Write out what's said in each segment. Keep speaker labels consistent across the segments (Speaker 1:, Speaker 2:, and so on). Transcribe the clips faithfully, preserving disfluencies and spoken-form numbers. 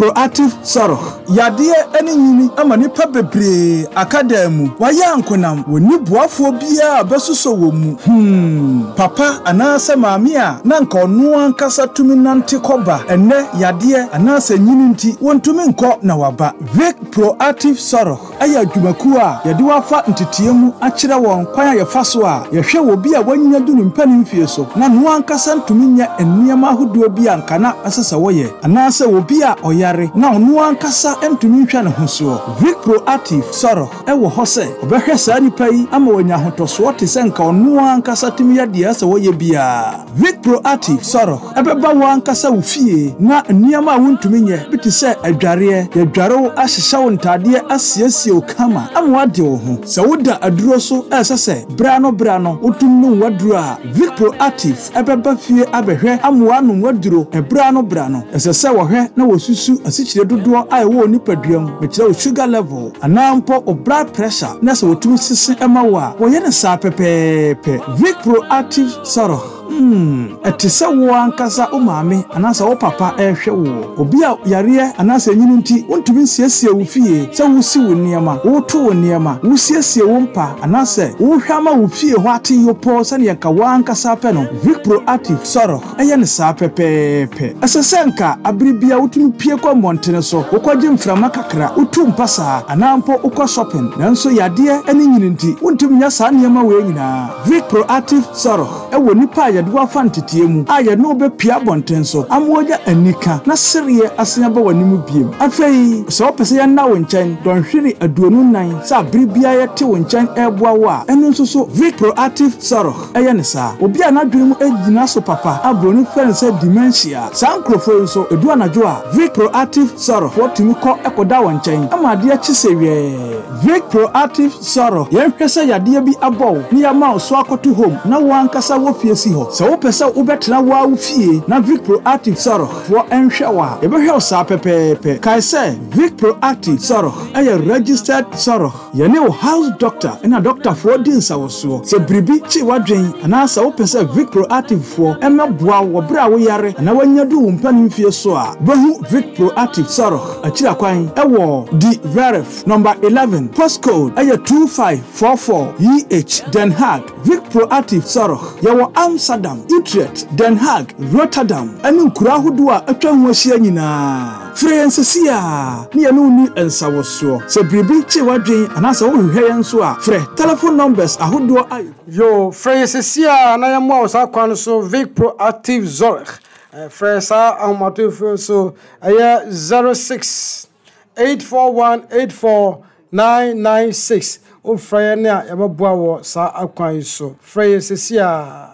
Speaker 1: Proactive Sorrow. Yadie eni nyini ama nipa bebre akademu. Waya nkonam woni boafo bia besuso wo mu. Hmm. Papa anase maami a na nka ono ankasa tumi nante koba. Enne yadie anase nyini nti wontumi nko na waba. Vic Proactive Sorrow. Aya adwumaku a yade wafa ntitiemu akire won kwan ya faso a yehwe wo bia wanya dunu mpani mfie so. Na no ankasa ntumi nya enniama ahodo bia nkana asesa woye. Anase wo bia oyare na ono ankasa ntumi hwa ne ho so. Vic Proactive Sorrow ewo hose obehwe saa nipa yi ama wanya hotoso te se nka ono ankasa tumi yade asa woye bia. Vic Proactive Sorrow ebeba wo ankasa wo fie na enniama a wontumi nye biti se adware ya dware wo ahyehya wo ntade asiesie o kama ama wade wo ho. Se woda aduro so esese bra no bra no wotum no waduro a Vic Proactive ebeba fie abehwe ama wanu waduro ebra no bra no esese wo hwe na wo susu asikyire dodo a ewo nipaduam mekire wo sugar level anampo o blood pressure na se wotum sisi ema wo a wo ye ne sa pepepe. Vic Proactive Sorrow Hmm, etise wo ankasa o maame anasa wo papa ehwe wo obi a yare anasa nyini nti wontumi nsiesie wo fie se wo si wo niema wo to wo niema wo siesie wo mpa anasa wo hwama wo fie ho ate yopo se ne ka wo ankasa pe no. Vic Proactive Sorrow eye ne sa pepepe asesenka abribia wotumi pie kwa montene so wokwaje mframa kakra wotu mpasa anampo ukwa shopping nanso yade ene nyini nti wontumi nya sa niema we nyina. Vic Proactive Sorrow ewo nipa yade wafa ntitiemu aye no be pia bonten so amwoja anika na serie asenya ba wanimu biem afei so pese ya na wonchen don hwiri aduonu nan sa bribia ye te wonchen eboa wo a eno nso so Vic Proactive Sorrow eye ne sa obi a na dwemu agina so papa abroni fen se dementia sa nkrofo nso edu anajo a Vic Proactive Sorrow wotumi ko ekoda wonchen amade a chisewie. Vic Proactive Sorrow ye hwese yade bi abọ ni ya ma so akoto home na wo ankasa wo fie si ho. So pesa ubetra wa ufie na Vic Proactive Sorrow for enhwe wa ebehwe sa pepepe kai se Vic Proactive Sorrow aya registered Sorrow ye ne house doctor na doctor for din sawoso se bribi chi wadwen ana sa pesa Vic Proactive for emeboa wo bra wo yare na wanyadu mpani mfie so a behu Vic Proactive Sorrow akira kwan ewo di verif number eleven postcode aya two five four four E H Den Haag. Vic Proactive Sorrow ye wo Amsterdam, Utrecht, Den Haag, Rotterdam, anu nkura hodo a atwa ho ahia nyina. Frensesi a ne anu ni ensawoso. Se bribi chi wadwen anasa wo hwehwe yenso a frɛ telephone numbers ahodo ayo.
Speaker 2: Yo frensesi a na yemo osa kwan so Vic Proactive Sorrow. Fresa amato so aya zero six eight four one eight four nine nine six. O frɛ ne a yɛbɛboa wo sa akwan so. Frensesi a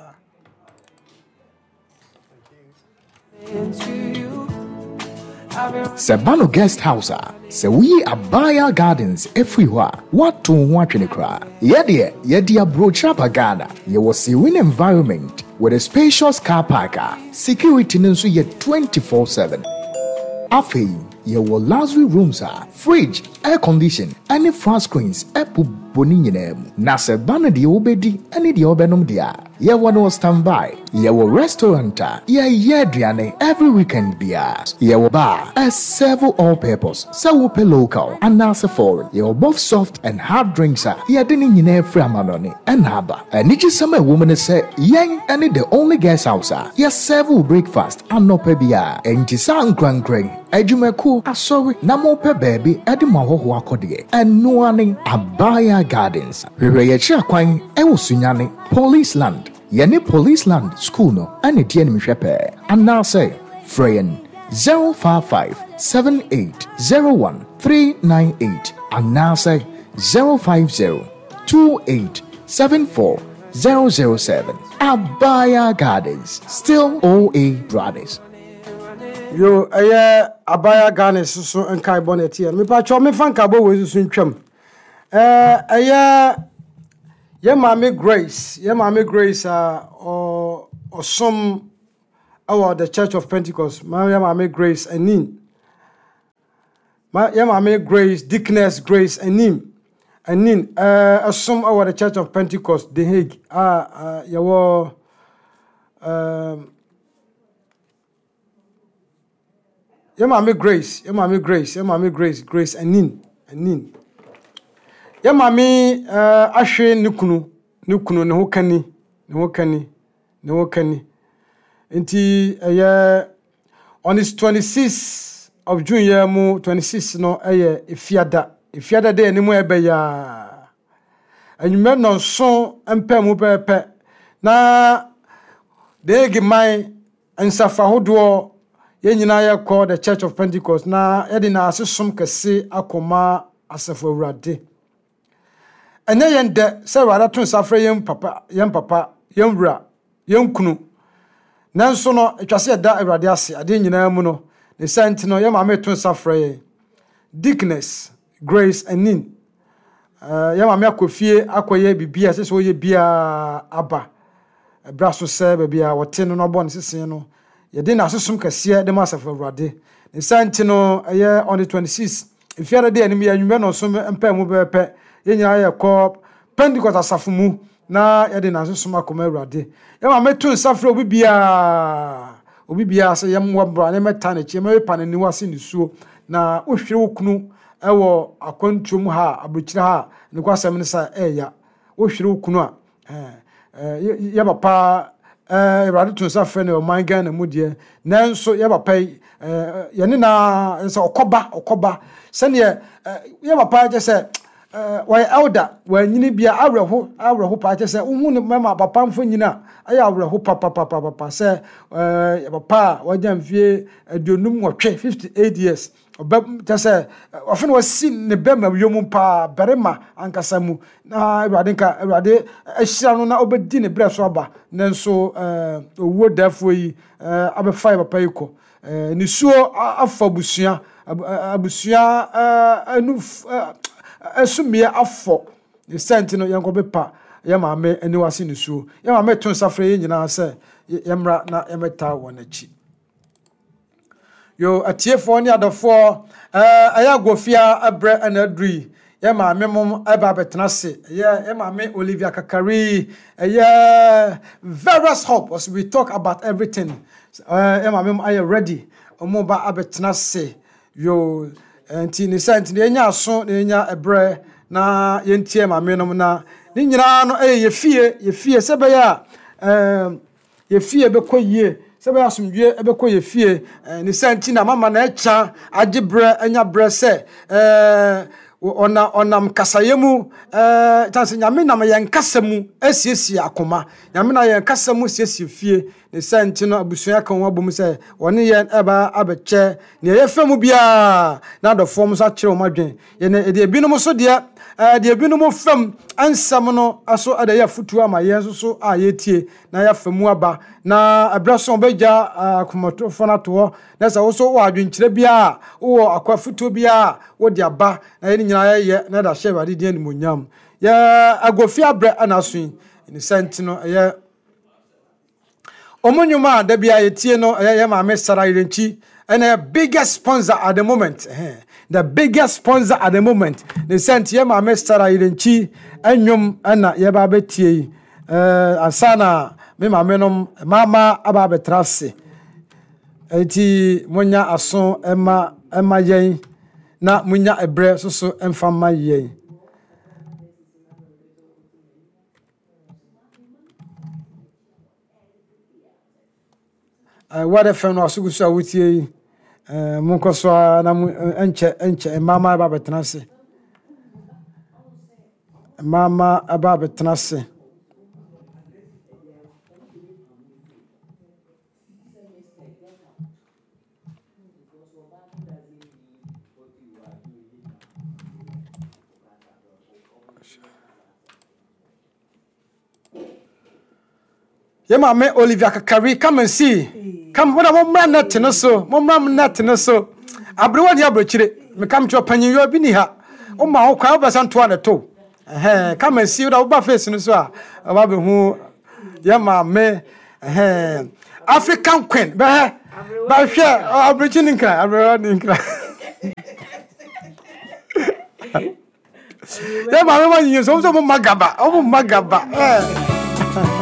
Speaker 3: Sabano Guest House, se we Abaya Gardens everywhere. What to watch in the crowd? Yede, yede brocha pagana. Ye was a win environment with a spacious car parker. Security ninsu ye twenty-four seven. Afe, ye were luxury rooms are fridge, air condition, any flat screens, apple boni nyinem. Na Sabano di obedi, any di obenum dia. Ye wano standby. Ye wo restauranta. Ye ye driane every weekend bia. Ye wo bar. A several all purpose. Se wo pe local. And nasa foreign. Ye wo both soft and hard drinks are. Ye dini nyine framanoni. And haba. And nichi summer woman say yang any the only guest house are. Ye several breakfast and no pe bia. And tisa nkran kran. Ejumeku asori. Namo pe baby. Edi maho ho akodie. And no ane Abaya Gardens. Rere ye chia kwang. Ewo sunyane. Police land. Yene Police Land School no ane tie ni mhwepe and now say Freyen zero five five seven eight zero one three nine eight and now say zero five zero two eight seven four zero zero seven. Abaya Gardens, still O A Brothers.
Speaker 2: Yo aya Abaya Gardens so enkai bonnet here me pa cho me fan kabo we so ntwam eh aya Ye mama Grace, ye mama Grace uh or or some our the Church of Pentecost. My mama Grace anin. My ye mama Grace, Deaconess Grace anin. Anin uh some our the Church of Pentecost, The Hague. Ah uh ye were um Your mommy Grace, your mommy Grace, your mommy Grace, Grace Anin, Anin. Your mommy uh Ashe Nukunu, Nukunu, no kani, no kani, no kani. Inti a year on his twenty-sixth of June, year mo twenty-six no a year if yada, if yada day anymore be ya. And you met no son and pemu pepe. Na they give my and suffer who ye nyina ye call the Church of Pentecost na ye de na asesom kese akoma asafo awurade ene ye nde se wada ton safre yem papa yem papa yem wura yem kunu nanso no etwase da awurade ase ade nyina mu no ne sent no ye ma me ton safre Dickness Grace Anin uh, ye ma me akofie akoye bibia se so ye bia aba braso se bibia wote no no bon sesen no ye de na asesum kase de masafo awurade ne sent no ye on the twenty-sixth if you day anim ye anwume no so mpa mu bepe ye nyina ye ko Pentecost asafo mu na ye de na asesum akoma awurade ye ma metu safro obi bia obi bia se ye mwa bra ne meta na chi me pa na ni wase ni suo na ohwere wokunu ewo akwantuom ha abrochire ha ne kwasem ne sa eya ohwere wokunu a eh ye papa eh awurade to safre ne o man gan na mu de nanso ye papa eh ye ne na se okoba okoba se ne ye papa je se eh why elder wa nyini bia awreho awreho pa je se uhu ne mama papa mfo nyina aya awreho papa papa papa se eh papa wajam fie aduonum nwotwe fifty-eight years oba je se ofene wasi ne bema yom pa berema ankasa mu na awurade nka awurade ahira no na obedi ne bre so aba nanso eh owuo dafo yi eh abefa papa yiko eh ni suo afa busua abusua eh anu asumie afọ the sent no yanko bepa ya maame ani wase ne suo ya maame ton safre nyina se yemra na yemeta wonachi yo atiefo ni adofo eh aya gofia abre anadri ya maame mom aba betena se ya ya maame Olivia Kakari ya various hope as we talk about everything uh, ya maame are ready omo ba abetena se yo enti ni sent ni enya aso ni enya ebre na yentie maame no na ni nyina no eh ye fie ye fie se be ya eh ye fie be koyie se be asomdwe e be koyie fie ni sent na mama na echa agibre enya bre se eh ona onam kasayemu eh tanse nyame nam ye nkasamu asiesie akoma nyame na ye nkasamu siesie fie ne sent no abusua kan wa bom se woni ye eba abeche ne ye femu bia na do fom so akire o madwen ye ne de ebinom so de eh de ebinom fam ansam no aso ada ya futu ama ye so so a ye tie na ya femu aba na abraso beja akomoto fona to na se wo so wo adwenkire bia wo akwa futu bia wo de aba na ye nyina ye na da hye bade de animonyam ya agofia bre anaso ni sent no ye Omunyuma da bia yetie no ye maame Sara Irenchi and a biggest sponsor at the moment eh the biggest sponsor at the moment the sent ye maame Sara Irenchi enwom na ye ba betie eh asana me maame no mama aba betrase enti munya aso ema ema yen na munya ebre soso emfa ma yen Uh, what if no asugusu awutie eh munkoso na enche enche mama aba betenase mama aba betenase Yema me Olivia Kakari, come and see. Come when I'm man net no so, mom net no so. Abrewa ni abrochire. Me come to a panyin you bi ni ha. O ma ho kwa obasan to aneto. Eh come and see that oba face no so a. Oba be hu yema me eh African queen. Be he. Ba hwe abrochi ni nkra, abrewa ni nkra. Yema me man yin so so mo magaba. O mo magaba. Eh